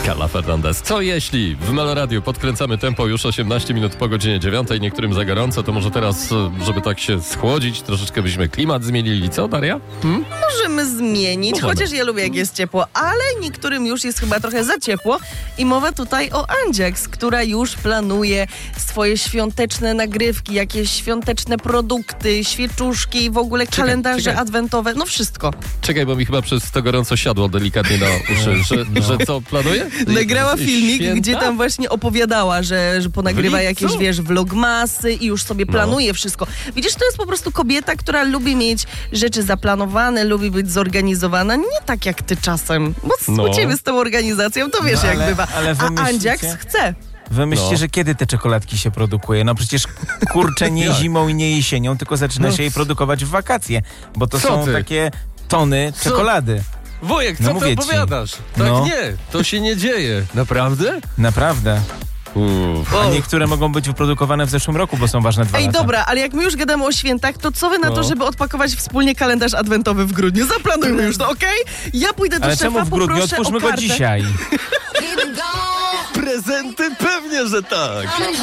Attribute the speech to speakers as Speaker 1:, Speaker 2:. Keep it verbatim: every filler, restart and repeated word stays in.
Speaker 1: Carla Fernandez. Co jeśli w Meloradiu podkręcamy tempo już osiemnaście minut po godzinie dziewiątej, niektórym za gorąco, to może teraz, żeby tak się schłodzić, troszeczkę byśmy klimat zmienili. Co, Daria? Hmm?
Speaker 2: Możemy zmienić,
Speaker 1: Możemy.
Speaker 2: chociaż ja lubię jak jest ciepło, ale niektórym już jest chyba trochę za ciepło i mowa tutaj o Andziaks, która już planuje swoje świąteczne nagrywki, jakieś świąteczne produkty, świeczuszki i w ogóle
Speaker 1: Czekaj,
Speaker 2: kalendarze
Speaker 1: czekaj.
Speaker 2: adwentowe, no wszystko.
Speaker 1: Czekaj, bo mi chyba przez to gorąco siadło delikatnie na uszy, że,
Speaker 3: No.
Speaker 1: że co planuje?
Speaker 2: Nagrała filmik,
Speaker 1: Święta?
Speaker 2: gdzie tam właśnie opowiadała, że, że ponagrywa
Speaker 1: W
Speaker 2: jakieś,
Speaker 1: lipcu?
Speaker 2: wiesz, vlogmasy i już sobie
Speaker 1: No.
Speaker 2: planuje wszystko. Widzisz, to jest po prostu kobieta, która lubi mieć rzeczy zaplanowane, lubi być zorganizowana, nie tak jak ty czasem. Bo
Speaker 1: No.
Speaker 2: u ciebie z tą organizacją to wiesz,
Speaker 3: No,
Speaker 2: jak
Speaker 3: ale-
Speaker 2: bywa.
Speaker 3: ale wy
Speaker 2: A
Speaker 3: myślicie-
Speaker 2: Andziaks chce.
Speaker 3: Wy myślicie,
Speaker 1: No.
Speaker 3: że kiedy te czekoladki się produkuje? No przecież kurczę nie
Speaker 1: Jak?
Speaker 3: zimą i nie jesienią, tylko zaczyna
Speaker 1: No.
Speaker 3: się je produkować w wakacje, bo to
Speaker 1: Co
Speaker 3: są
Speaker 1: ty?
Speaker 3: takie tony
Speaker 1: Co?
Speaker 3: czekolady.
Speaker 1: Wujek, co
Speaker 3: No
Speaker 1: ty
Speaker 3: mówię ci.
Speaker 1: opowiadasz? Tak
Speaker 3: No.
Speaker 1: nie, to się nie dzieje. Naprawdę?
Speaker 3: Naprawdę.
Speaker 1: Uff.
Speaker 3: A niektóre mogą być wyprodukowane w zeszłym roku, bo są ważne dwa
Speaker 2: Ej,
Speaker 3: lata.
Speaker 2: dobra, ale jak my już gadamy o świętach, to co wy na to,
Speaker 1: No.
Speaker 2: żeby odpakować wspólnie kalendarz adwentowy w grudniu? Zaplanujmy już to, okej? Ja pójdę do
Speaker 3: Ale
Speaker 2: szefa,
Speaker 3: czemu w grudniu?
Speaker 2: poproszę
Speaker 3: Otwórzmy
Speaker 2: o
Speaker 3: go
Speaker 2: kartę.
Speaker 3: dzisiaj.
Speaker 1: Prezenty? Pewnie, że tak.